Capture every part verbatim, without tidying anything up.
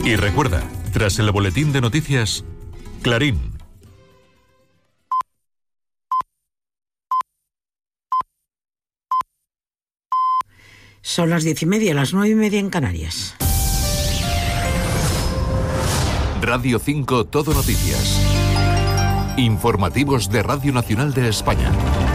Y recuerda, tras el boletín de noticias, Clarín. Son las diez y media, las nueve y media en Canarias. Radio cinco Todo Noticias. Informativos de Radio Nacional de España.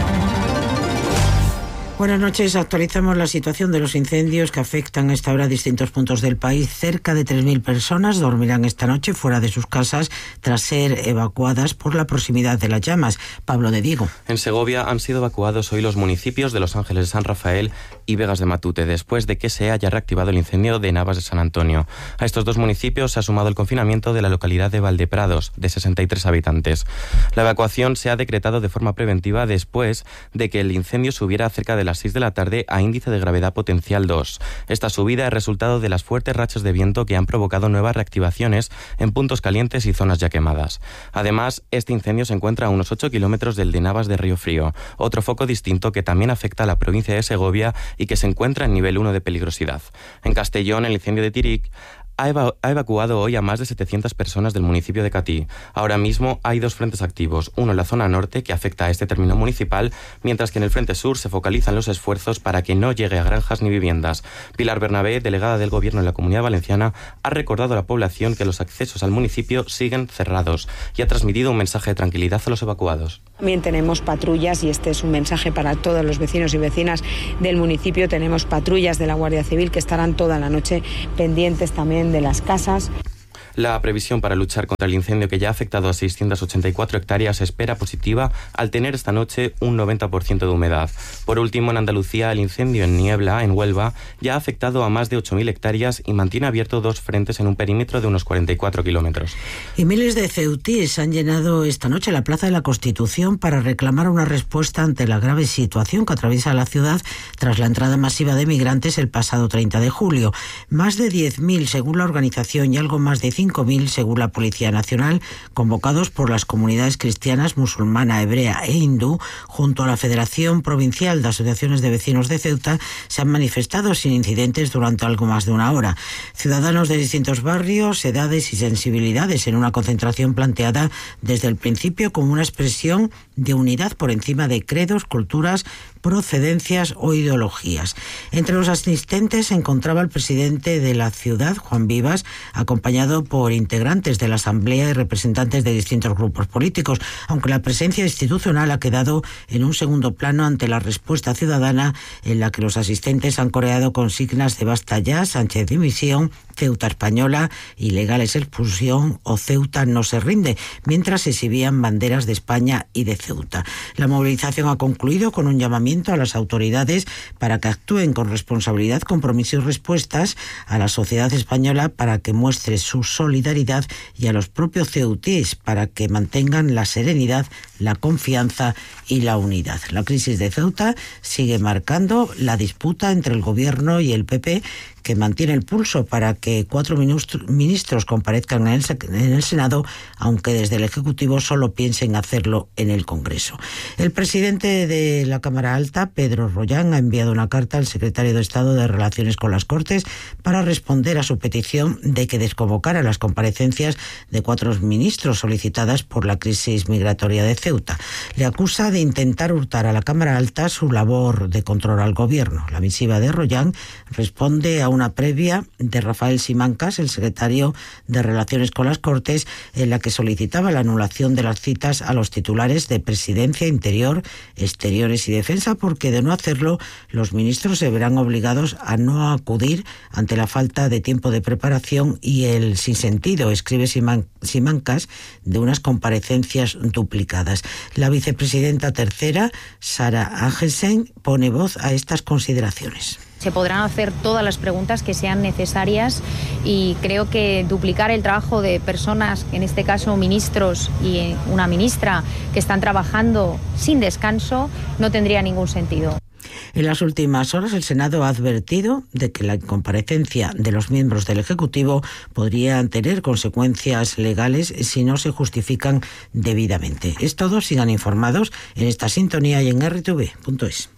Buenas noches. Actualizamos la situación de los incendios que afectan a esta hora a distintos puntos del país. Cerca de tres mil personas dormirán esta noche fuera de sus casas tras ser evacuadas por la proximidad de las llamas. Pablo de Diego. En Segovia han sido evacuados hoy los municipios de Los Ángeles de San Rafael y Vegas de Matute, después de que se haya reactivado el incendio de Navas de San Antonio. A estos dos municipios se ha sumado el confinamiento de la localidad de Valdeprados, de sesenta y tres habitantes. La evacuación se ha decretado de forma preventiva después de que el incendio subiera cerca de la a las seis de la tarde a índice de gravedad potencial dos. Esta subida es resultado de las fuertes rachas de viento que han provocado nuevas reactivaciones en puntos calientes y zonas ya quemadas. Además, este incendio se encuentra a unos ocho kilómetros del de Navas de Río Frío, otro foco distinto que también afecta a la provincia de Segovia y que se encuentra en nivel uno de peligrosidad. En Castellón, el incendio de Tiric ha evacuado hoy a más de setecientas personas del municipio de Catí. Ahora mismo hay dos frentes activos, uno en la zona norte que afecta a este término municipal, mientras que en el frente sur se focalizan los esfuerzos para que no llegue a granjas ni viviendas. Pilar Bernabé, delegada del Gobierno en la Comunidad Valenciana, ha recordado a la población que los accesos al municipio siguen cerrados y ha transmitido un mensaje de tranquilidad a los evacuados. También tenemos patrullas y este es un mensaje para todos los vecinos y vecinas del municipio. Tenemos patrullas de la Guardia Civil que estarán toda la noche pendientes también de las casas. La previsión para luchar contra el incendio que ya ha afectado a seiscientas ochenta y cuatro hectáreas se espera positiva al tener esta noche un noventa por ciento de humedad. Por último, en Andalucía, el incendio en Niebla, en Huelva, ya ha afectado a más de ocho mil hectáreas y mantiene abierto dos frentes en un perímetro de unos cuarenta y cuatro kilómetros. Y miles de ceutíes han llenado esta noche la Plaza de la Constitución para reclamar una respuesta ante la grave situación que atraviesa la ciudad tras la entrada masiva de migrantes el pasado treinta de julio. Más de diez mil según la organización y algo más de cinco mil según la Policía Nacional, convocados por las comunidades cristianas, musulmana, hebrea e hindú, junto a la Federación Provincial de Asociaciones de Vecinos de Ceuta, se han manifestado sin incidentes durante algo más de una hora. Ciudadanos de distintos barrios, edades y sensibilidades en una concentración planteada desde el principio como una expresión de unidad por encima de credos, culturas, procedencias o ideologías. Entre los asistentes se encontraba el presidente de la ciudad, Juan Vivas, acompañado por integrantes de la Asamblea y representantes de distintos grupos políticos, aunque la presencia institucional ha quedado en un segundo plano ante la respuesta ciudadana en la que los asistentes han coreado consignas de basta ya, Sánchez dimisión, Ceuta española, ilegales expulsión o Ceuta no se rinde, mientras se exhibían banderas de España y de Ceuta. La movilización ha concluido con un llamamiento a las autoridades para que actúen con responsabilidad, compromiso y respuestas a la sociedad española para que muestre su solidaridad y a los propios ceutíes para que mantengan la serenidad, la confianza y la unidad. La crisis de Ceuta sigue marcando la disputa entre el Gobierno y el P P, que mantiene el pulso para que cuatro ministros comparezcan en el, en el Senado, aunque desde el Ejecutivo solo piensen hacerlo en el Congreso. El presidente de la Cámara Alta, Pedro Rollán, ha enviado una carta al secretario de Estado de Relaciones con las Cortes para responder a su petición de que desconvocara las comparecencias de cuatro ministros solicitadas por la crisis migratoria de Ceuta. Le acusa de intentar hurtar a la Cámara Alta su labor de control al Gobierno. La misiva de Rollán responde a una previa de Rafael Simancas, el secretario de Relaciones con las Cortes, en la que solicitaba la anulación de las citas a los titulares de Presidencia, Interior, Exteriores y Defensa, porque de no hacerlo, los ministros se verán obligados a no acudir ante la falta de tiempo de preparación y el sinsentido, escribe Siman- Simancas, de unas comparecencias duplicadas. La vicepresidenta tercera, Sara Angelsen, pone voz a estas consideraciones. Se podrán hacer todas las preguntas que sean necesarias y creo que duplicar el trabajo de personas, en este caso ministros y una ministra, que están trabajando sin descanso, no tendría ningún sentido. En las últimas horas, el Senado ha advertido de que la incomparecencia de los miembros del Ejecutivo podría tener consecuencias legales si no se justifican debidamente. Es todo, sigan informados en esta sintonía y en erre te ve punto es.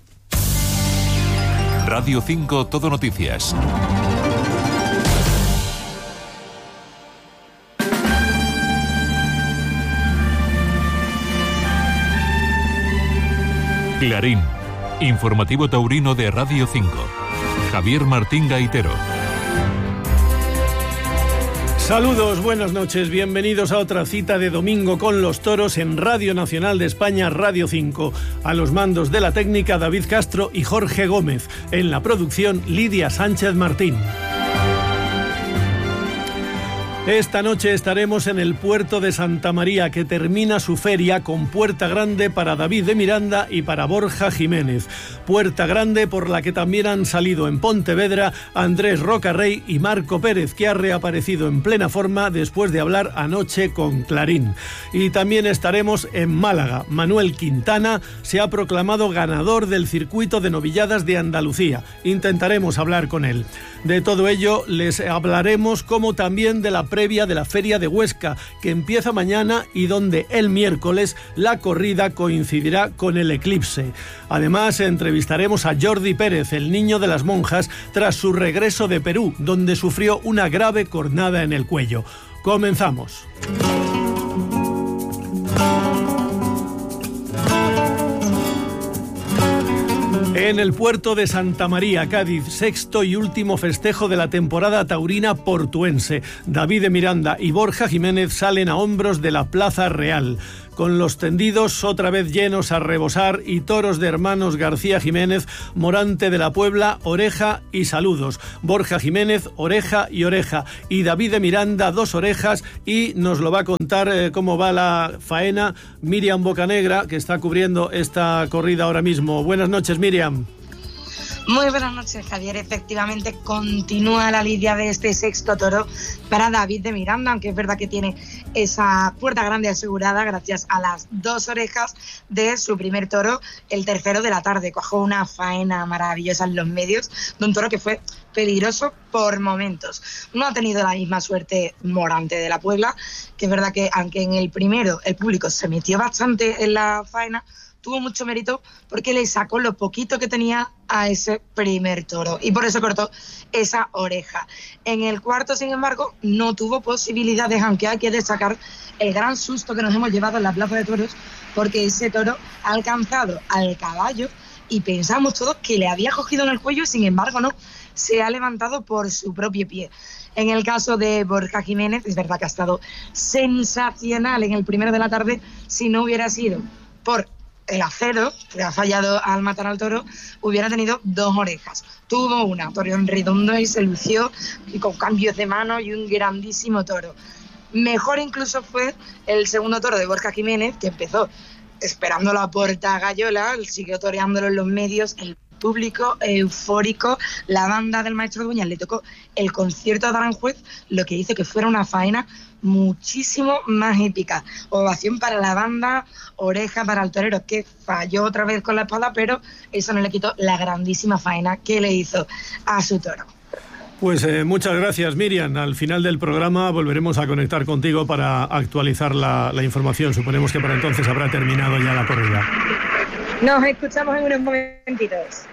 Radio cinco Todo Noticias. Clarín, informativo taurino de Radio cinco. Javier Martín Gaitero. Saludos, buenas noches, bienvenidos a otra cita de domingo con los toros en Radio Nacional de España, Radio cinco. A los mandos de la técnica David Castro y Jorge Gómez. En la producción Lidia Sánchez Martín. Esta noche estaremos en el puerto de Santa María, que termina su feria con Puerta Grande para David de Miranda y para Borja Jiménez. Puerta Grande por la que también han salido en Pontevedra Andrés Rocarrey y Marco Pérez, que ha reaparecido en plena forma después de hablar anoche con Clarín. Y también estaremos en Málaga. Manuel Quintana se ha proclamado ganador del circuito de novilladas de Andalucía. Intentaremos hablar con él. De todo ello les hablaremos, como también de la previa de la Feria de Huesca, que empieza mañana y donde el miércoles la corrida coincidirá con el eclipse. Además, entrevistaremos a Jordi Pérez, el niño de las monjas, tras su regreso de Perú, donde sufrió una grave cornada en el cuello. Comenzamos. En el puerto de Santa María, Cádiz, sexto y último festejo de la temporada taurina portuense. David de Miranda y Borja Jiménez salen a hombros de la Plaza Real, con los tendidos otra vez llenos a rebosar y toros de hermanos García Jiménez, Morante de la Puebla, oreja y saludos. Borja Jiménez, oreja y oreja. Y David de Miranda, dos orejas, y nos lo va a contar eh, cómo va la faena Miriam Bocanegra, que está cubriendo esta corrida ahora mismo. Buenas noches, Miriam. Muy buenas noches, Javier. Efectivamente, continúa la lidia de este sexto toro para David de Miranda, aunque es verdad que tiene esa Puerta Grande asegurada gracias a las dos orejas de su primer toro, el tercero de la tarde. Cojó una faena maravillosa en los medios de un toro que fue peligroso por momentos. No ha tenido la misma suerte Morante de la Puebla, que es verdad que aunque en el primero el público se metió bastante en la faena, tuvo mucho mérito porque le sacó lo poquito que tenía a ese primer toro y por eso cortó esa oreja. En el cuarto, sin embargo, no tuvo posibilidades, aunque hay que destacar el gran susto que nos hemos llevado en la Plaza de Toros, porque ese toro ha alcanzado al caballo y pensamos todos que le había cogido en el cuello y sin embargo no, se ha levantado por su propio pie. En el caso de Borja Jiménez, es verdad que ha estado sensacional en el primero de la tarde. Si no hubiera sido por el acero, que ha fallado al matar al toro, hubiera tenido dos orejas. Tuvo una, Torión redondo, y se lució y con cambios de mano y un grandísimo toro. Mejor incluso fue el segundo toro de Borja Jiménez, que empezó esperando la Puerta Gallola, siguió toreándolo en los medios, el público eufórico, la banda del maestro Dueñas le tocó el concierto de Aranjuez, lo que hizo que fuera una faena muchísimo más épica. Ovación para la banda, oreja para el torero, que falló otra vez con la espada, pero eso no le quitó la grandísima faena que le hizo a su toro. Pues eh, muchas gracias, Miriam. Al final del programa volveremos a conectar contigo para actualizar la, la información. Suponemos que para entonces habrá terminado ya la corrida. Nos escuchamos en unos momentitos.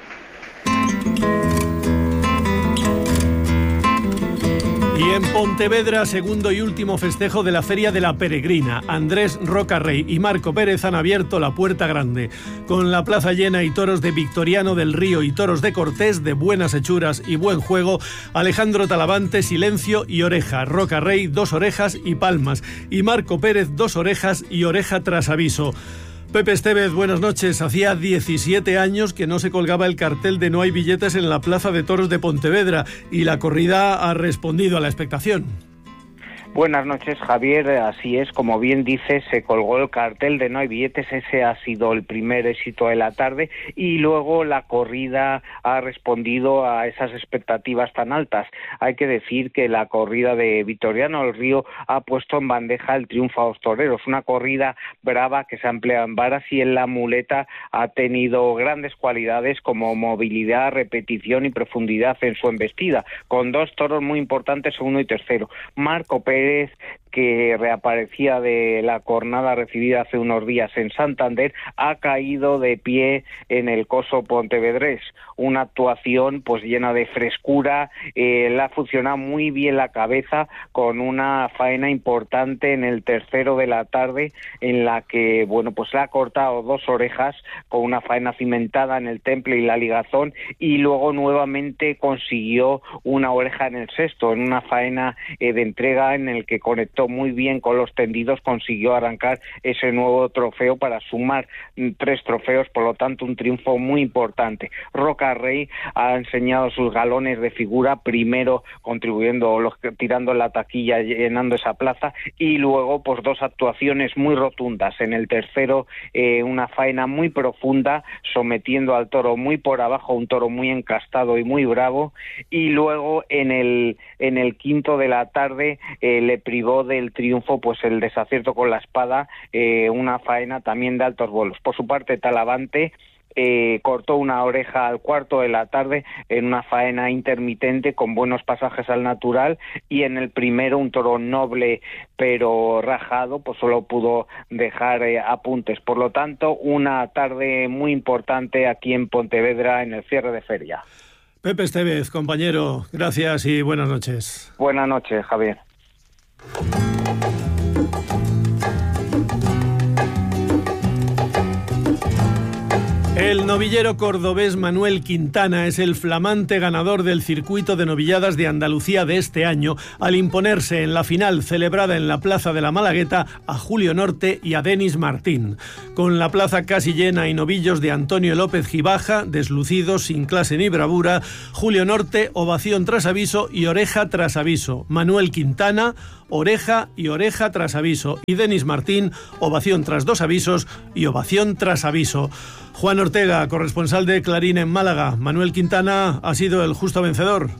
Y en Pontevedra, segundo y último festejo de la Feria de la Peregrina. Andrés Rocarrey y Marco Pérez han abierto la Puerta Grande. Con la plaza llena y toros de Victoriano del Río y toros de Cortés, de buenas hechuras y buen juego, Alejandro Talavante, silencio y oreja. Rocarrey, dos orejas y palmas. Y Marco Pérez, dos orejas y oreja tras aviso. Pepe Estevez, buenas noches. Hacía diecisiete años que no se colgaba el cartel de no hay billetes en la Plaza de Toros de Pontevedra y la corrida ha respondido a la expectación. Buenas noches, Javier. Así es, como bien dices, se colgó el cartel de no hay billetes. Ese ha sido el primer éxito de la tarde y luego la corrida ha respondido a esas expectativas tan altas. Hay que decir que la corrida de Victoriano del Río ha puesto en bandeja el triunfo a los toreros. Una corrida brava que se emplea en varas y en la muleta ha tenido grandes cualidades como movilidad, repetición y profundidad en su embestida, con dos toros muy importantes, segundo y tercero. Marco Pérez, que reaparecía de la cornada recibida hace unos días en Santander, ha caído de pie en el Coso Pontevedrés. Una actuación pues llena de frescura, eh, le ha funcionado muy bien la cabeza con una faena importante en el tercero de la tarde, en la que bueno pues le ha cortado dos orejas con una faena cimentada en el temple y la ligazón, y luego nuevamente consiguió una oreja en el sexto, en una faena eh, de entrega en el que conectó muy bien con los tendidos, consiguió arrancar ese nuevo trofeo para sumar mm, tres trofeos, por lo tanto un triunfo muy importante. Roca Rey ha enseñado sus galones de figura, primero contribuyendo, los, tirando en la taquilla, llenando esa plaza, y luego pues dos actuaciones muy rotundas. En el tercero eh, una faena muy profunda, sometiendo al toro muy por abajo, un toro muy encastado y muy bravo, y luego en el en el quinto de la tarde eh, le privó del triunfo pues el desacierto con la espada, eh, una faena también de altos vuelos. Por su parte, Talavante Eh, cortó una oreja al cuarto de la tarde en una faena intermitente con buenos pasajes al natural, y en el primero un toro noble pero rajado pues solo pudo dejar eh, apuntes. Por lo tanto, una tarde muy importante aquí en Pontevedra en el cierre de feria. Pepe Estevez, compañero, gracias y buenas noches. Buenas noches, Javier. El novillero cordobés Manuel Quintana es el flamante ganador del circuito de novilladas de Andalucía de este año, al imponerse en la final celebrada en la Plaza de la Malagueta a Julio Norte y a Denis Martín. Con la plaza casi llena y novillos de Antonio López Gibaja, deslucidos, sin clase ni bravura, Julio Norte, ovación tras aviso y oreja tras aviso. Manuel Quintana, oreja y oreja tras aviso. Y Denis Martín, ovación tras dos avisos y ovación tras aviso. Juan Ortega, corresponsal de Clarín en Málaga. Manuel Quintana ha sido el justo vencedor.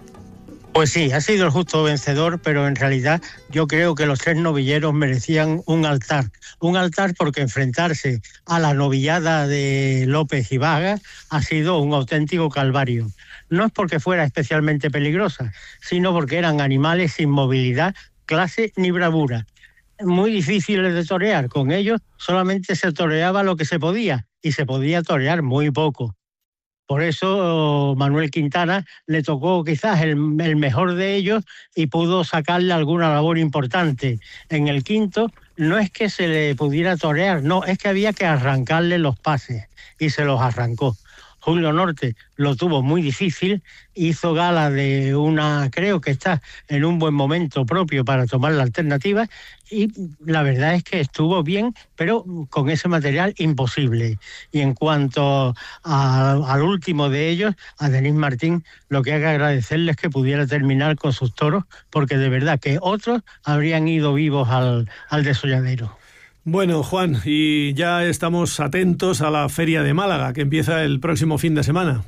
Pues sí, ha sido el justo vencedor, pero en realidad yo creo que los tres novilleros merecían un altar. Un altar porque enfrentarse a la novillada de López y Vaga ha sido un auténtico calvario. No es porque fuera especialmente peligrosa, sino porque eran animales sin movilidad, clase ni bravura. Muy difíciles de torear. Con ellos solamente se toreaba lo que se podía, y se podía torear muy poco. Por eso Manuel Quintana le tocó quizás el, el mejor de ellos y pudo sacarle alguna labor importante. En el quinto no es que se le pudiera torear, no, es que había que arrancarle los pases, y se los arrancó. Julio Norte lo tuvo muy difícil, hizo gala de una, creo que está en un buen momento propio para tomar la alternativa, y la verdad es que estuvo bien, pero con ese material imposible. Y en cuanto a, al último de ellos, a Denis Martín, lo que hay que agradecerle es que pudiera terminar con sus toros, porque de verdad que otros habrían ido vivos al, al desolladero. Bueno, Juan, y ya estamos atentos a la Feria de Málaga, que empieza el próximo fin de semana.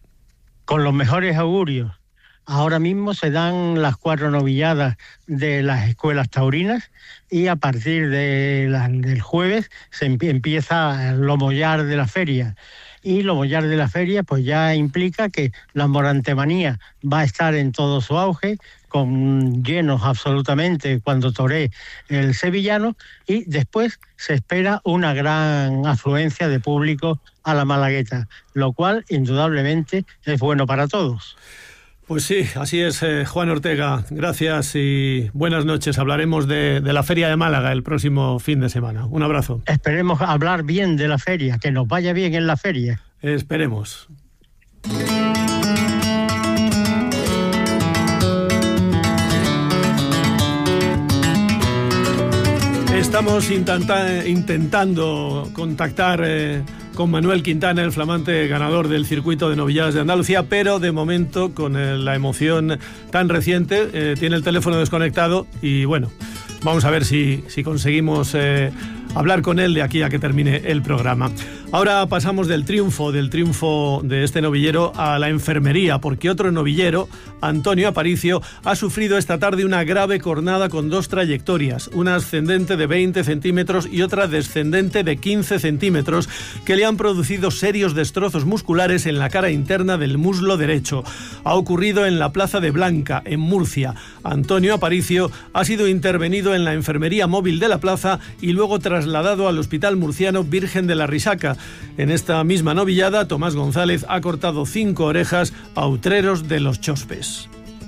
Con los mejores augurios. Ahora mismo se dan las cuatro novilladas de las escuelas taurinas, y a partir de la, del jueves se empieza el lomollar de la feria. Y lomollar de la feria pues ya implica que la morantemanía va a estar en todo su auge, con llenos absolutamente cuando toree el sevillano, y después se espera una gran afluencia de público a la Malagueta, lo cual indudablemente es bueno para todos. Pues sí, así es, eh, Juan Ortega. Gracias y buenas noches. Hablaremos de, de la Feria de Málaga el próximo fin de semana. Un abrazo. Esperemos hablar bien de la feria, que nos vaya bien en la feria. Esperemos. Estamos intenta- intentando contactar eh, con Manuel Quintana, el flamante ganador del circuito de novilladas de Andalucía, pero de momento, con el, la emoción tan reciente, eh, tiene el teléfono desconectado y bueno, vamos a ver si, si conseguimos eh, hablar con él de aquí a que termine el programa. Ahora pasamos del triunfo, del triunfo de este novillero a la enfermería, porque otro novillero, Antonio Aparicio, ha sufrido esta tarde una grave cornada con dos trayectorias, una ascendente de veinte centímetros y otra descendente de quince centímetros, que le han producido serios destrozos musculares en la cara interna del muslo derecho. Ha ocurrido en la Plaza de Blanca, en Murcia. Antonio Aparicio, ha sido intervenido en la enfermería móvil de la plaza y luego trasladado al Hospital Murciano Virgen de la Risaca. En esta misma novillada, Tomás González ha cortado cinco orejas a utreros de Los Chospes.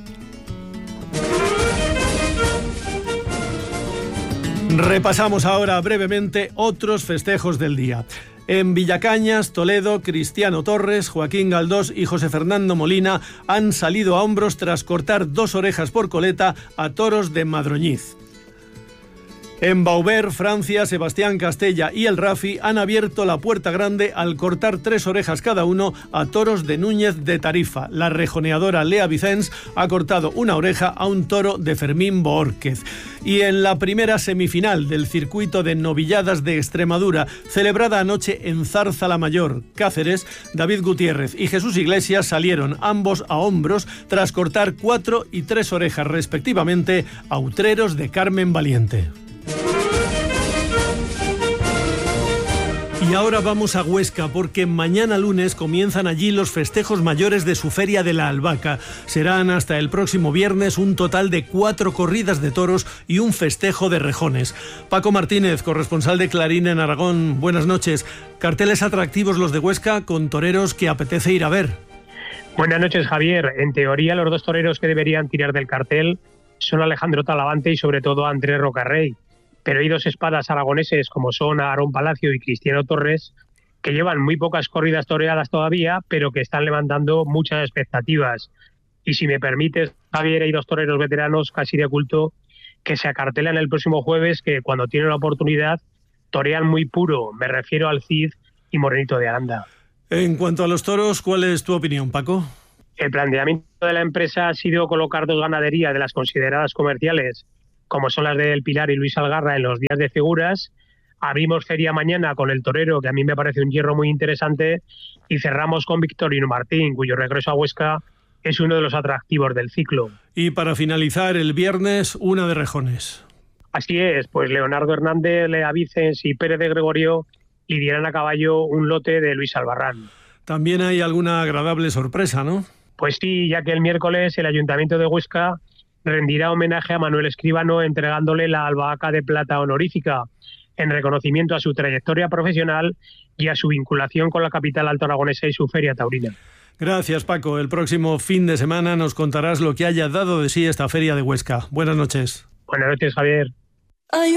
Repasamos ahora brevemente otros festejos del día. En Villacañas, Toledo, Cristiano Torres, Joaquín Galdós y José Fernando Molina han salido a hombros tras cortar dos orejas por coleta a toros de Madroñiz. En Bauber, Francia, Sebastián Castella y el Rafi han abierto la puerta grande al cortar tres orejas cada uno a toros de Núñez de Tarifa. La rejoneadora Lea Vicens ha cortado una oreja a un toro de Fermín Boórquez. Y en la primera semifinal del circuito de novilladas de Extremadura, celebrada anoche en Zarza-la-Mayor, Cáceres, David Gutiérrez y Jesús Iglesias salieron ambos a hombros tras cortar cuatro y tres orejas respectivamente a utreros de Carmen Valiente. Y ahora vamos a Huesca, porque mañana lunes comienzan allí los festejos mayores de su Feria de la Albahaca. Serán hasta el próximo viernes un total de cuatro corridas de toros y un festejo de rejones. Paco Martínez, corresponsal de Clarín en Aragón, buenas noches. Carteles atractivos los de Huesca, con toreros que apetece ir a ver. Buenas noches, Javier. En teoría, los dos toreros que deberían tirar del cartel son Alejandro Talavante y sobre todo Andrés Rocarrey. Pero hay dos espadas aragoneses como son Aarón Palacio y Cristiano Torres, que llevan muy pocas corridas toreadas todavía, pero que están levantando muchas expectativas. Y si me permites, Javier, hay dos toreros veteranos casi de culto que se acartelan el próximo jueves, que cuando tienen la oportunidad torean muy puro. Me refiero al Cid y Morenito de Aranda. En cuanto a los toros, ¿cuál es tu opinión, Paco? El planteamiento de la empresa ha sido colocar dos ganaderías de las consideradas comerciales, como son las de El Pilar y Luis Algarra, en los días de figuras. Abrimos feria mañana con el torero, que a mí me parece un hierro muy interesante, y cerramos con Victorino Martín, cuyo regreso a Huesca es uno de los atractivos del ciclo. Y para finalizar, el viernes, una de rejones. Así es, pues Leonardo Hernández, Lea Vicens y Pérez de Gregorio lidiarán a caballo un lote de Luis Albarrán. También hay alguna agradable sorpresa, ¿no? Pues sí, ya que el miércoles el Ayuntamiento de Huesca rendirá homenaje a Manuel Escribano entregándole la albahaca de plata honorífica en reconocimiento a su trayectoria profesional y a su vinculación con la capital altoaragonesa y su feria taurina. Gracias, Paco. El próximo fin de semana nos contarás lo que haya dado de sí esta feria de Huesca. Buenas noches. Buenas noches, Javier.